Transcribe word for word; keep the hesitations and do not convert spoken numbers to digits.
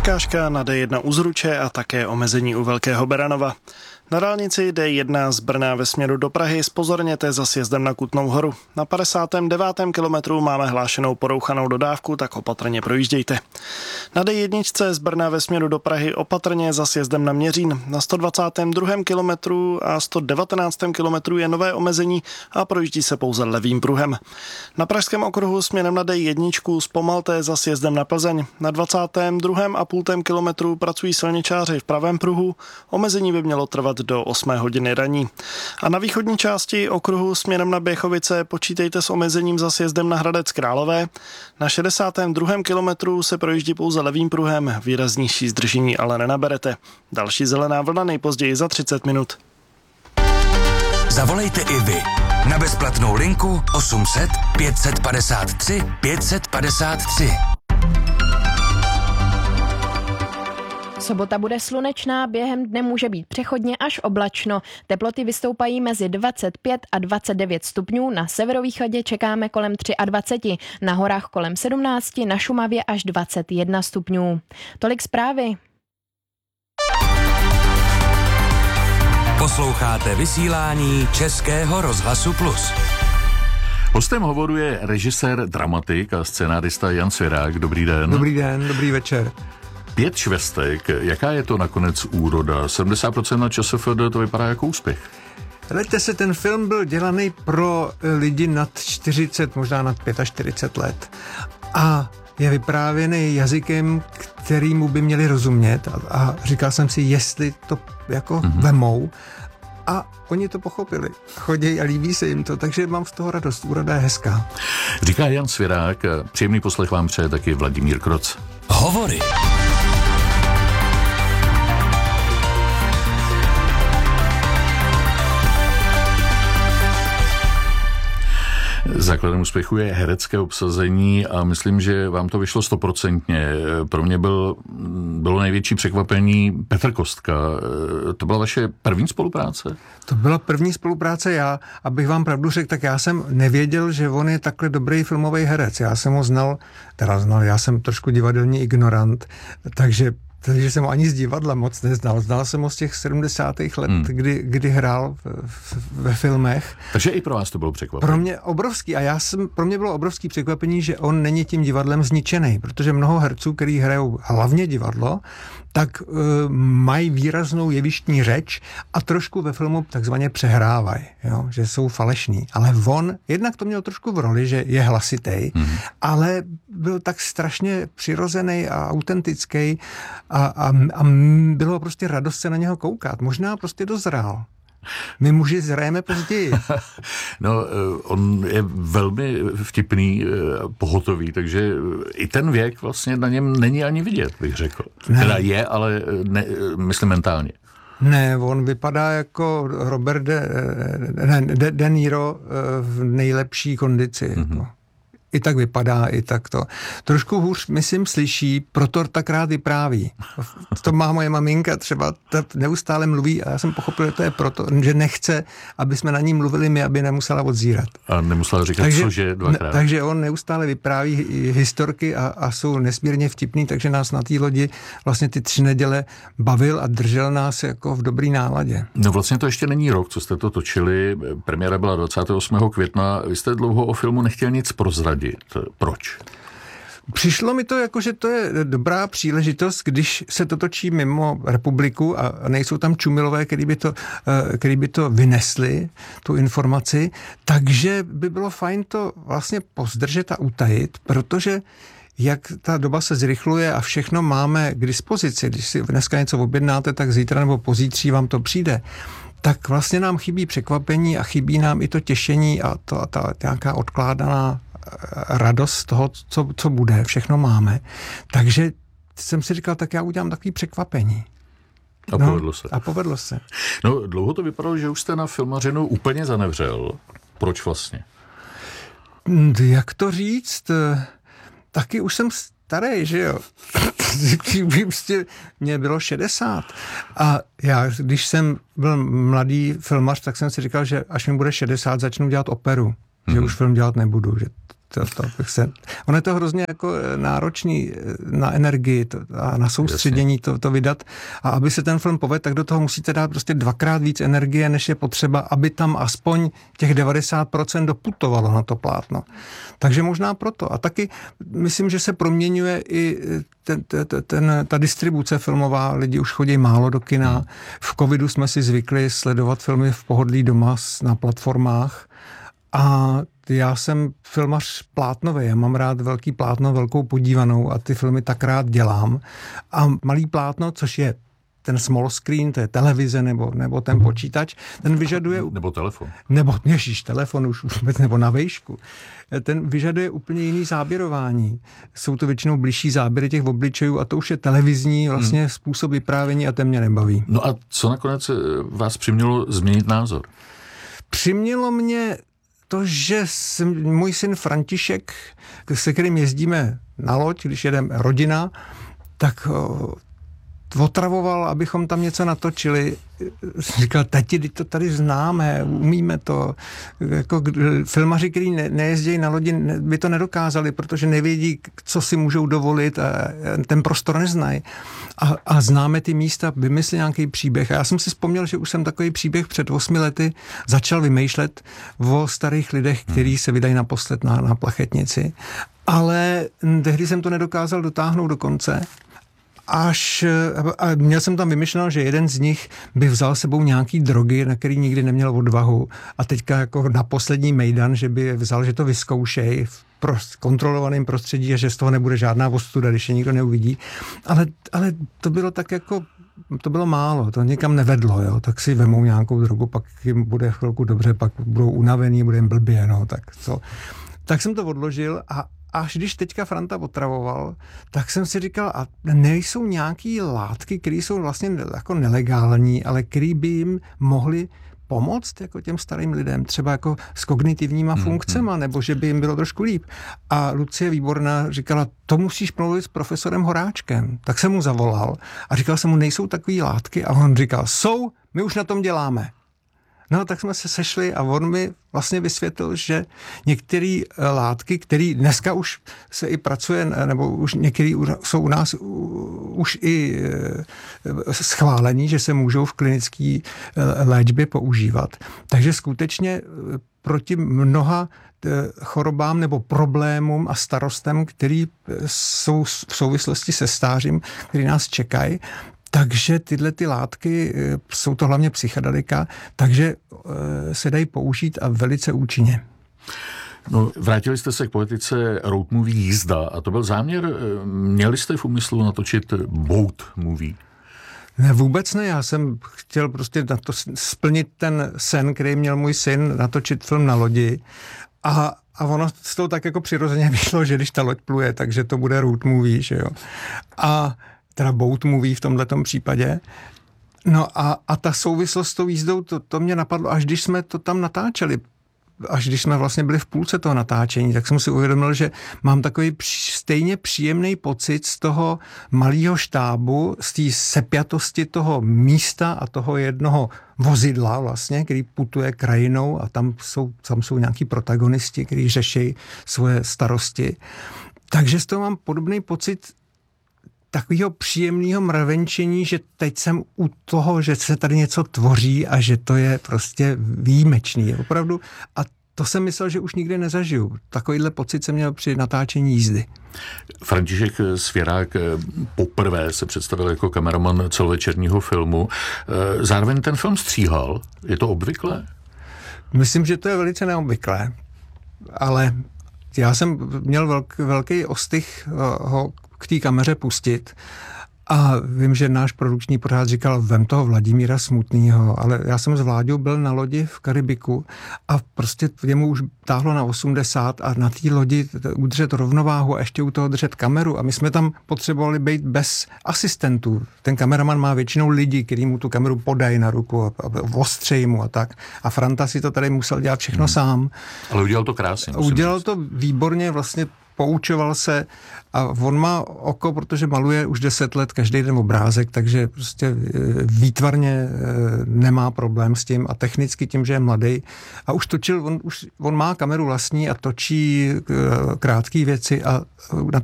Překážka na D jedna u Zruče a také omezení u Velkého Beranova. Na dálnici D jedna z Brna ve směru do Prahy zpozorněte za sjezdem na Kutnou Horu. Na padesátém devátém kilometru máme hlášenou porouchanou dodávku, tak opatrně projíždějte. Na D jedna z Brna ve směru do Prahy opatrně za sjezdem na Měřín. Na sto dvacátém druhém kilometru a sto devatenáctém kilometru je nové omezení a projíždí se pouze levým pruhem. Na pražském okruhu směrem na D jedna zpomalte za sjezdem na Plzeň. Na dvacátém druhém a půltém kilometru pracují silničáři v pravém pruhu. Omezení by mělo trvat do osmé hodiny raní. A na východní části okruhu směrem na Běchovice počítejte s omezením za sjezdem na Hradec Králové. Na šedesátém druhém kilometru se projíždí pouze levým pruhem, výraznější zdržení ale nenaberete. Další zelená vlna nejpozději za třicet minut. Zavolejte i vy na bezplatnou linku osm set pět set padesát tři pět set padesát tři. Sobota bude slunečná, během dne může být přechodně až oblačno. Teploty vystoupají mezi dvacet pět a dvacet devět stupňů, na severovýchodě čekáme kolem dvacet tři, na horách kolem sedmnáct, na Šumavě až dvacet jedna stupňů. Tolik zprávy. Posloucháte vysílání Českého rozhlasu Plus. Hostem hovoru je režisér, dramatik a scenárista Jan Svěrák. Dobrý den. Dobrý den, dobrý večer. Pět švestek, jaká je to nakonec úroda? sedmdesát procent na ČSFD, to vypadá jako úspěch. Hledajte se, ten film byl dělaný pro lidi nad čtyřicet, možná nad čtyřicet pět let. A je vyprávěný jazykem, kterýmu by měli rozumět. A, a říkal jsem si, jestli to jako mm-hmm. vemou. A oni to pochopili. Chodí a líbí se jim to, takže mám z toho radost. Úroda je hezká. Říká Jan Svěrák, příjemný poslech vám přeje taky Vladimír Kroc. Hovory. Základem úspěchu je herecké obsazení a myslím, že vám to vyšlo stoprocentně. Pro mě byl, bylo největší překvapení Petr Kostka. To byla vaše první spolupráce? To byla první spolupráce. Já, abych vám pravdu řekl, tak já jsem nevěděl, že on je takhle dobrý filmový herec. Já jsem ho znal, teda znal, já jsem trošku divadelní ignorant, takže takže jsem ho ani z divadla moc neznal. Znal jsem ho z těch sedmdesátých let, hmm. kdy, kdy hrál v, v, ve filmech. Takže i pro vás to bylo překvapení. Pro mě obrovský. A já jsem, pro mě bylo obrovský překvapení, že on není tím divadlem zničený, protože mnoho herců, který hrajou hlavně divadlo, tak uh, mají výraznou jevištní řeč a trošku ve filmu takzvaně přehrávají, jo? Že jsou falešní. Ale on, jednak to měl trošku v roli, že je hlasitej, hmm. ale byl tak strašně přirozený a autentický a, a, a bylo prostě radost se na něho koukat. Možná prostě dozrál. My muži zrajeme později. No, on je velmi vtipný, pohotový, takže i ten věk vlastně na něm není ani vidět, bych řekl. Ne. Teda je, ale ne, myslím mentálně. Ne, on vypadá jako Robert De, ne, De, De Niro v nejlepší kondici. Mm-hmm. Jako. I tak vypadá, i tak to. Trošku hůř, myslím, slyší, proto tak rád vypráví. To má moje maminka třeba, ta neustále mluví a já jsem pochopil, že to je proto, že nechce, aby jsme na ní mluvili my, aby nemusela odzírat. A nemusela říkat, takže, cože dvakrát. Takže on neustále vypráví historky a, a jsou nesmírně vtipný, takže nás na té lodi vlastně ty tři neděle bavil a držel nás jako v dobrý náladě. No vlastně to ještě není rok, co jste to točili. Premiéra byla dvacátého osmého května. Vy jste dlouho o filmu nechtěl nic prozradit. Proč? Přišlo mi to jako, že to je dobrá příležitost, když se to točí mimo republiku a nejsou tam čumilové, který by to, který by to vynesli, tu informaci, takže by bylo fajn to vlastně pozdržet a utajit, protože jak ta doba se zrychluje a všechno máme k dispozici, když si dneska něco objednáte, tak zítra nebo pozítří vám to přijde, tak vlastně nám chybí překvapení a chybí nám i to těšení a, to, a ta nějaká odkládaná radost toho, co, co bude, všechno máme. Takže jsem si říkal, tak já udělám takový překvapení. A no, povedlo se. A povedlo se. No, dlouho to vypadalo, že už jste na filmařinu úplně zanevřel. Proč vlastně? Jak to říct? Taky už jsem starý, že jo? Mně bylo šedesát. A já, když jsem byl mladý filmař, tak jsem si říkal, že až mi bude šedesát, začnu dělat operu. Že mm-hmm. už film dělat nebudu. Že To, to bych se, ono je to hrozně jako náročný na energii to, a na soustředění to, to vydat. A aby se ten film povedl, tak do toho musíte dát prostě dvakrát víc energie, než je potřeba, aby tam aspoň těch devadesát procent doputovalo na to plátno. Takže možná proto. A taky myslím, že se proměňuje i ten, ten, ten, ta distribuce filmová. Lidi už chodí málo do kina. V covidu jsme si zvykli sledovat filmy v pohodlí doma na platformách. A já jsem filmař plátnový, já mám rád velký plátno, velkou podívanou a ty filmy tak rád dělám. A malý plátno, což je ten small screen, to je televize nebo, nebo ten počítač, ten vyžaduje... Nebo telefon. Nebo, ježíš, telefon už vůbec, nebo na vejšku. Ten vyžaduje úplně jiný záběrování. Jsou to většinou bližší záběry těch obličejů a to už je televizní vlastně hmm. způsob vyprávění a ten mě nebaví. No a co nakonec vás přimělo změnit názor? Přimělo mě to, že jsem, můj syn František, se kterým jezdíme na loď, když jedeme rodina, tak o, otravoval, abychom tam něco natočili. Říkal, tati, teď to tady známe, umíme to. Jako filmaři, kteří ne, nejezdí na lodi, by to nedokázali, protože nevědí, co si můžou dovolit a ten prostor neznají. A, a známe ty místa, vymyslí nějaký příběh. A já jsem si vzpomněl, že už jsem takový příběh před osmi lety začal vymýšlet o starých lidech, kteří se vydají naposled na, na plachetnici. Ale tehdy jsem to nedokázal dotáhnout do konce. Až, a měl jsem tam vymyšleno, že jeden z nich by vzal sebou nějaký drogy, na který nikdy neměl odvahu a teďka jako na poslední mejdan, že by vzal, že to vyzkoušej v kontrolovaném prostředí a že z toho nebude žádná ostuda, když je nikdo neuvidí. Ale, ale to bylo tak jako, to bylo málo, to někam nevedlo, jo? Tak si vemou nějakou drogu, pak jim bude chvilku dobře, pak budou unavený, bude jim blbě, no, tak co. Tak jsem to odložil a až když teďka Franta otravoval, tak jsem si říkal, a nejsou nějaký látky, které jsou vlastně jako nelegální, ale které by jim mohly pomoct jako těm starým lidem, třeba jako s kognitivníma mm, funkcema, mm. nebo že by jim bylo trošku líp. A Lucie Výborná říkala, to musíš mluvit s profesorem Horáčkem. Tak jsem mu zavolal a říkal jsem mu, nejsou takové látky? A on říkal, jsou, my už na tom děláme. No, tak jsme se sešli a on mi vlastně vysvětlil, že některé látky, které dneska už se i pracuje, nebo už některé jsou u nás už i schválení, že se můžou v klinické léčbě používat. Takže skutečně proti mnoha chorobám nebo problémům a starostem, které jsou v souvislosti se stářím, které nás čekají, takže tyhle ty látky, jsou to hlavně psychedelika, takže se dají použít a velice účinně. No, vrátili jste se k poetice road movie Jízda a to byl záměr, měli jste v úmyslu natočit boat movie? Ne, vůbec ne, já jsem chtěl prostě na to splnit ten sen, který měl můj syn, natočit film na lodi a A ono z toho tak jako přirozeně vyšlo, že když ta loď pluje, takže to bude road movie, že jo. A teda boat movie v tomhletom případě. No a, a ta souvislost s tou jízdou, to, to mě napadlo, až když jsme to tam natáčeli, až když jsme vlastně byli v půlce toho natáčení, tak jsem si uvědomil, že mám takový stejně příjemný pocit z toho malého štábu, z té sepjatosti toho místa a toho jednoho vozidla vlastně, který putuje krajinou a tam jsou, tam jsou nějaký protagonisti, kteří řeší svoje starosti. Takže z toho mám podobný pocit takového příjemného mravenčení, že teď jsem u toho, že se tady něco tvoří a že to je prostě výjimečný. Opravdu. A to jsem myslel, že už nikdy nezažiju. Takovýhle pocit jsem měl při natáčení Jízdy. František Svěrák poprvé se představil jako kameraman celovečerního filmu. Zároveň ten film stříhal. Je to obvyklé? Myslím, že to je velice neobvyklé. Ale já jsem měl velk, velký ostych ho k té kameře pustit a vím, že náš produkční pořád říkal, vem toho Vladimíra Smutnýho, ale já jsem s Vláďou byl na lodi v Karibiku a prostě jemu už táhlo na osmdesát a na té lodi udržet rovnováhu a ještě u toho držet kameru a my jsme tam potřebovali být bez asistentů. Ten kameraman má většinou lidi, kteří mu tu kameru podají na ruku a, a ostřejí mu a tak. A Franta si to tady musel dělat všechno hmm. sám. Ale udělal to krásně. Udělal říct. to výborně, vlastně poučoval se a on má oko, protože maluje už deset let každý den obrázek, takže prostě výtvarně nemá problém s tím a technicky tím, že je mladý a už točil, on, už, on má kameru vlastní a točí krátké věci a na